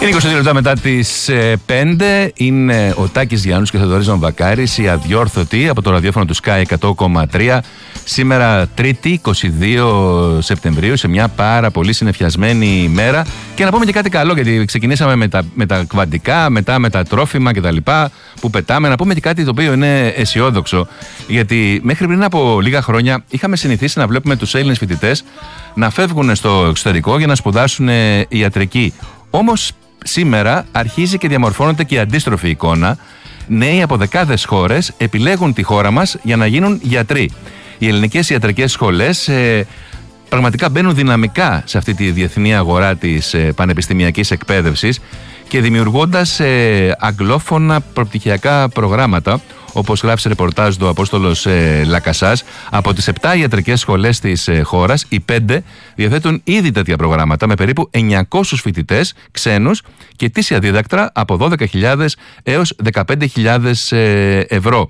Είναι 22 λεπτά μετά τις 5. Είναι ο Τάκης Γιάννους και ο Θεοδωρής Βαμβακάρης, οι αδιόρθωτοι από το ραδιόφωνο του Sky 100,3. Σήμερα Τρίτη 22 Σεπτεμβρίου, σε μια πάρα πολύ συννεφιασμένη ημέρα. Και να πούμε και κάτι καλό, γιατί ξεκινήσαμε με τα κβαντικά, μετά με τα τρόφιμα κτλ. Που πετάμε. Να πούμε και κάτι το οποίο είναι αισιόδοξο. Γιατί μέχρι πριν από λίγα χρόνια είχαμε συνηθίσει να βλέπουμε τους Έλληνες φοιτητές να φεύγουν στο εξωτερικό για να σπουδάσουν ιατρική. Όμως σήμερα αρχίζει και διαμορφώνεται και η αντίστροφη εικόνα. Νέοι από δεκάδες χώρες επιλέγουν τη χώρα μας για να γίνουν γιατροί. Οι ελληνικές ιατρικές σχολές πραγματικά μπαίνουν δυναμικά σε αυτή τη διεθνή αγορά της πανεπιστημιακής εκπαίδευσης και δημιουργώντας αγγλόφωνα προπτυχιακά προγράμματα, όπως γράφει σε ρεπορτάζ του Απόστολος Λακασάς. Από τις 7 ιατρικές σχολές της χώρας, οι 5 διαθέτουν ήδη τέτοια προγράμματα με περίπου 900 φοιτητές ξένους και ετήσια δίδακτρα από 12.000 έως 15.000 ευρώ.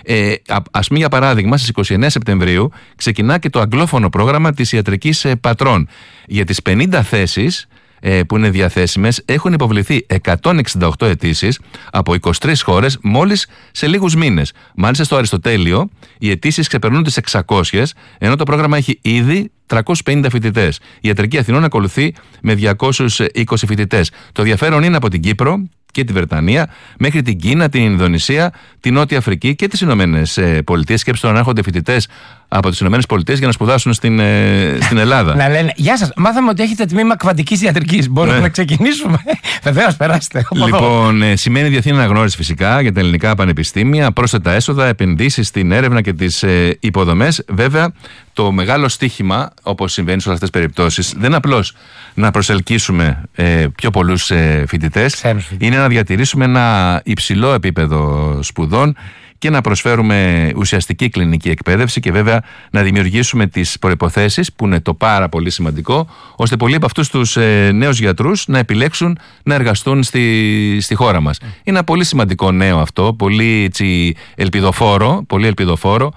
Ας πούμε, για παράδειγμα, στις 29 Σεπτεμβρίου ξεκινά και το αγγλόφωνο πρόγραμμα της ιατρικής πατρών. Για τις 50 θέσεις που είναι διαθέσιμες έχουν υποβληθεί 168 αιτήσεις από 23 χώρες μόλις σε λίγους μήνες. Μάλιστα στο Αριστοτέλειο οι αιτήσεις ξεπερνούν τις 600, ενώ το πρόγραμμα έχει ήδη 350 φοιτητές. Η Ιατρική Αθηνών ακολουθεί με 220 φοιτητές. Το ενδιαφέρον είναι από την Κύπρο και τη Βρετανία μέχρι την Κίνα, την Ινδονησία, την Νότια Αφρική και τις Ηνωμένες Πολιτείες. Σκέψτε να έρχονται φοιτητές από τις Ηνωμένες Πολιτείες για να σπουδάσουν στην Ελλάδα. Να λένε, γεια σας, μάθαμε ότι έχετε τμήμα κβαντικής ιατρικής. Μπορούμε να ξεκινήσουμε? Βεβαίως, περάστε. Λοιπόν, σημαίνει διεθνή αναγνώριση φυσικά για τα ελληνικά πανεπιστήμια, πρόσθετα έσοδα, επενδύσεις στην έρευνα και τις υποδομές. Βέβαια, το μεγάλο στίχημα, όπως συμβαίνει σε όλες αυτές τις περιπτώσεις, δεν είναι απλώς να προσελκύσουμε πιο πολλούς φοιτητές, είναι να διατηρήσουμε ένα υψηλό επίπεδο σπουδών και να προσφέρουμε ουσιαστική κλινική εκπαίδευση και βέβαια να δημιουργήσουμε τις προϋποθέσεις, που είναι το πάρα πολύ σημαντικό, ώστε πολλοί από αυτούς τους νέους γιατρούς να επιλέξουν να εργαστούν στη χώρα μας. Είναι ένα πολύ σημαντικό νέο αυτό, πολύ ελπιδοφόρο.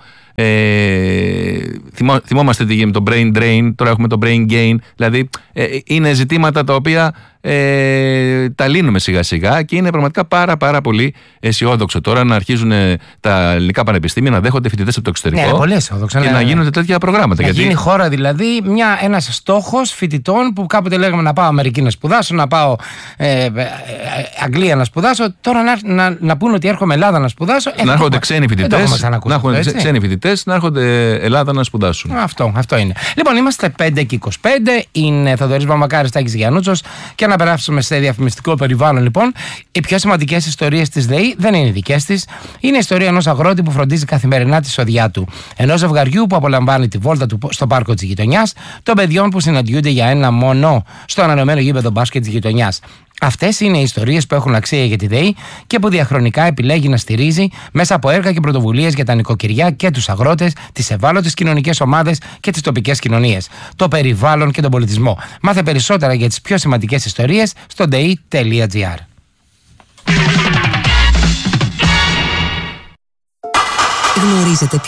Θυμόμαστε τι γίνεται με το brain drain, τώρα έχουμε το brain gain. Δηλαδή είναι ζητήματα τα οποία τα λύνουμε σιγά σιγά και είναι πραγματικά πάρα πολύ αισιόδοξο τώρα να αρχίζουν τα ελληνικά πανεπιστήμια να δέχονται φοιτητές από το εξωτερικό. Ναι, πολύ αισιόδοξο. Και να γίνονται τέτοια προγράμματα. Να γίνει χώρα δηλαδή ένας στόχος φοιτητών που κάποτε λέγαμε να πάω Αμερική να σπουδάσω, να πάω Αγγλία να σπουδάσω. Τώρα να πούνε ότι έρχομαι Ελλάδα να σπουδάσω. Να έρχονται ξένοι φοιτητές, να έρχονται Ελλάδα να σπουδάσουν. Αυτό είναι. Λοιπόν, είμαστε 5 και 25. Είναι Θεοδωρής Βαμβακάρης, Τάκης Γιαννούτσος. Και να περάσουμε σε διαφημιστικό περιβάλλον, λοιπόν. Οι πιο σημαντικές ιστορίες της ΔΕΗ δεν είναι δικές της. Είναι η ιστορία ενός αγρότη που φροντίζει καθημερινά τη σοδιά του. Ενός ζευγαριού που απολαμβάνει τη βόλτα του στο πάρκο της γειτονιάς. Των παιδιών που συναντιούνται για ένα μονό στο ανανεωμένο γήπεδο μπάσκετ της γειτονιάς. Αυτές είναι οι ιστορίες που έχουν αξία για τη ΔΕΗ και που διαχρονικά επιλέγει να στηρίζει μέσα από έργα και πρωτοβουλίες για τα νοικοκυριά και τους αγρότες, τις ευάλωτες κοινωνικές ομάδες και τις τοπικές κοινωνίες, το περιβάλλον και τον πολιτισμό. Μάθε περισσότερα για τις πιο σημαντικές ιστορίες στο dei.gr. Γνωρίζετε